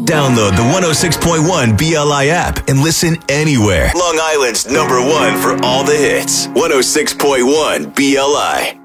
Download the 106.1 BLI app and listen anywhere. Long Island's #1 for all the hits. 106.1 BLI.